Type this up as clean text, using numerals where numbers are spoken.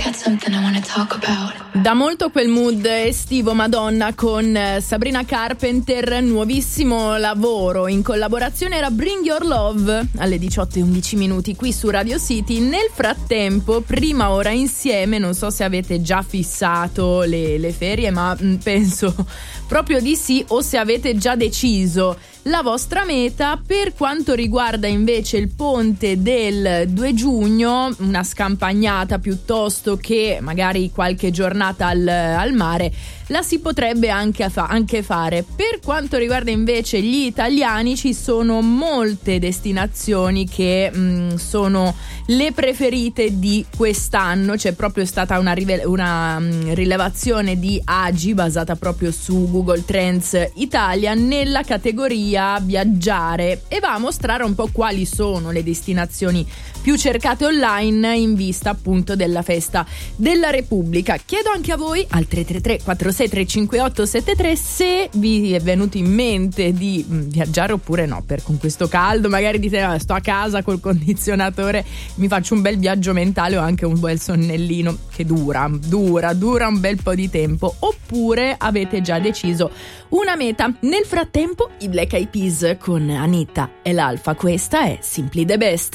Da molto quel mood estivo Madonna con Sabrina Carpenter, nuovissimo lavoro in collaborazione era Bring Your Love alle 18:11 qui su Radio City. Nel frattempo, prima ora insieme, non so se avete già fissato le ferie, ma penso proprio di sì, o se avete già deciso la vostra meta. Per quanto riguarda invece il ponte del 2 giugno, una scampagnata piuttosto che magari qualche giornata al mare la si potrebbe anche fare. Per quanto riguarda invece gli italiani, ci sono molte destinazioni che sono le preferite di quest'anno. C'è proprio stata una rilevazione di AGI basata proprio su Google Trends Italia nella categoria viaggiare, e va a mostrare un po' quali sono le destinazioni più cercate online in vista appunto della festa della Repubblica. Chiedo anche a voi al 333 46 358 73 se vi è venuto in mente di viaggiare oppure no, per con questo caldo magari dite sto a casa col condizionatore, mi faccio un bel viaggio mentale o anche un bel sonnellino che dura un bel po' di tempo, oppure avete già deciso una meta. Nel frattempo i Black Eyed Peas con Anita e l'Alfa, questa è Simply the Best.